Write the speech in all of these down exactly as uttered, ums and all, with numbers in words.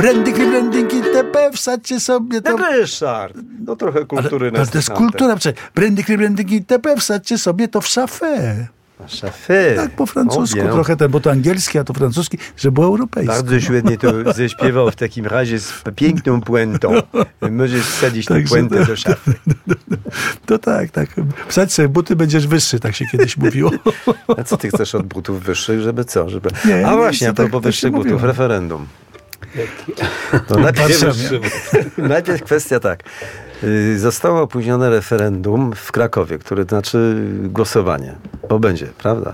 Branding, branding itp. Wsadźcie sobie to... No Ryszard, no trochę kultury ale, ale to jest kultura. Branding, branding itp. Wsadźcie sobie to w szafę. Szafy. Tak, po francusku Obie. trochę, ten, bo to angielski, a to francuski, że było europejskie. Bardzo świetnie to zaśpiewał w takim razie z piękną puentą. Możesz wsadzić tę Także puentę to- do szafy. To tak, tak. Wsadź sobie buty, będziesz wyższy, tak się kiedyś mówiło. A co ty chcesz od butów wyższych, żeby co? Żeby... Nie, A nie, właśnie, a to tak- propos tak się wyższych butów, mówiło. referendum. To najpierw, Warszawie. najpierw kwestia tak. Y, Zostało opóźnione referendum w Krakowie, które to znaczy głosowanie, bo będzie, prawda?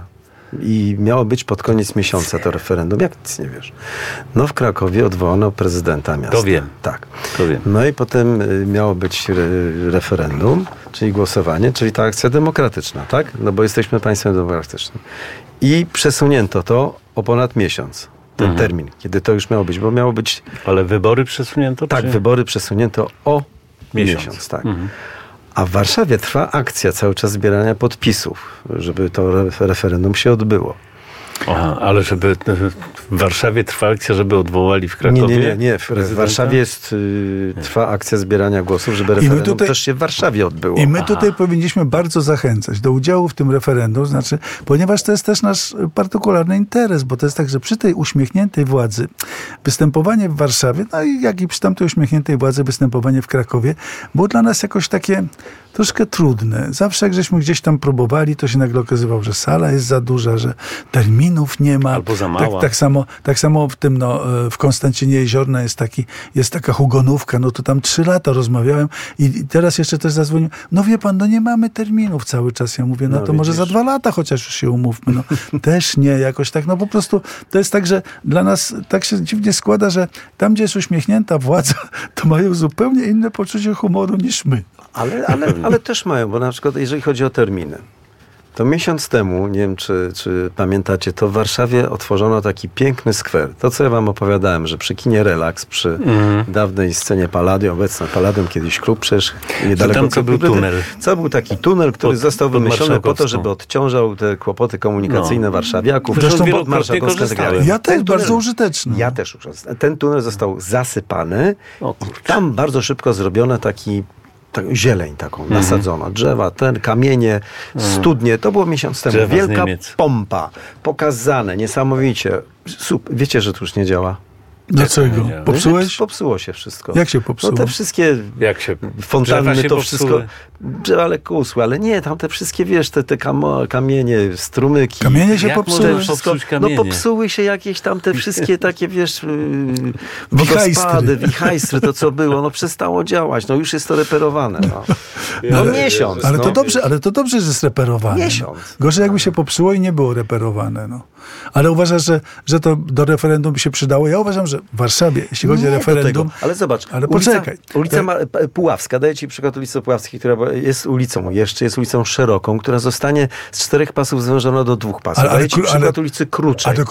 I miało być pod koniec miesiąca to referendum. Jak nic nie wiesz? No w Krakowie odwołano prezydenta miasta. To wiem. Tak. To wiem. No i potem y, miało być re, referendum, czyli głosowanie, czyli ta akcja demokratyczna, tak? No bo jesteśmy państwem demokratycznym. I przesunięto to o ponad miesiąc. Ten Mhm. termin, kiedy to już miało być, bo miało być... Ale wybory przesunięto? Tak, czy... wybory przesunięto o miesiąc. Miesiąc. tak. Mhm. A w Warszawie trwa akcja cały czas zbierania podpisów, żeby to re- referendum się odbyło. Aha, ale żeby w Warszawie trwa akcja, żeby odwołali w Nie, Krakowie? nie, nie. nie. W, w prezydenta? Warszawie jest, y, trwa akcja zbierania głosów, żeby referendum tutaj- też się w Warszawie odbyło. I my tutaj powinniśmy bardzo zachęcać do udziału w tym referendum, znaczy, ponieważ to jest też nasz partykularny interes, bo to jest tak, że przy tej uśmiechniętej władzy występowanie w Warszawie, no i jak i przy tamtej uśmiechniętej władzy występowanie w Krakowie, było dla nas jakoś takie troszkę trudne. Zawsze jak żeśmy gdzieś tam próbowali, to się nagle okazywało, że sala jest za duża, że terminów nie ma. Albo za mała. Tak, tak, samo, tak samo w tym, no, w Konstancinie Jeziorna jest, taki, jest taka hugonówka, no to tam trzy lata rozmawiałem i i teraz jeszcze też zadzwonił, no wie pan, no nie mamy terminów cały czas. Ja mówię, no, No to może za widzisz. dwa lata chociaż już się umówmy. No, też nie, jakoś tak, no po prostu to jest tak, że dla nas tak się dziwnie składa, że tam, gdzie jest uśmiechnięta władza, to mają zupełnie inne poczucie humoru niż my. Ale, ale, ale też mają, bo na przykład jeżeli chodzi o terminy, to miesiąc temu, nie wiem czy, czy pamiętacie, to w Warszawie otworzono taki piękny skwer. To, co ja wam opowiadałem, że przy kinie Relax, przy Mhm. dawnej scenie Palladium, obecna Palladium, kiedyś klub przecież niedaleko. tam co był Biblioteki. tunel. Co był taki tunel, który Pod- został pod wymyślony po to, Marszałkowską. żeby odciążał te kłopoty komunikacyjne No. warszawiaków. Zresztą pod wielokrotnie Marszałkowską. korzystałem. Ja też Ten tunel- bardzo użyteczny. Ja też uczestniczyłem. Ten tunel został zasypany. O kurczę. Tam bardzo szybko zrobiono taki tak, zieleń taką Mhm. nasadzono. Drzewa, ten, kamienie, studnie. To było miesiąc temu. Drzewa z Wielka Niemiec. pompa. Pokazane, niesamowicie. Super. Wiecie, że to już nie działa? Dlaczego? nie? Popsułeś? Popsuło się wszystko. Jak się popsuło? No te wszystkie Jak się... fontanny, drzewa się to popsuły? wszystko. Drzewa ale kusły, ale nie, tam te wszystkie, wiesz, te, te kamo, kamienie, strumyki. Kamienie się Jak popsuły? może Wszystko, popsuć no kamienie? popsuły się jakieś tam te wszystkie takie, wiesz, yy, Wichajstry. wodospady, wichajstry, to co było, no przestało działać, no już jest to reperowane. No, no miesiąc. Ale no. to dobrze, ale to dobrze, że jest reperowane. Miesiąc. No. Gorzej jakby się popsuło i nie było reperowane. No. Ale uważasz, że, że to do referendum by się przydało? Ja uważam, że w Warszawie, jeśli chodzi Nie o do referendum... tego. Ale zobacz, Ale ulica, poczekaj. ulica ma, P- Puławska, daję ci przykład ulicy Puławskiej, która jest ulicą, jeszcze jest ulicą szeroką, która zostanie z czterech pasów zwężona do dwóch pasów. Ale- ale Daję ci kró- ale- przykład ulicy Kruczej. Ale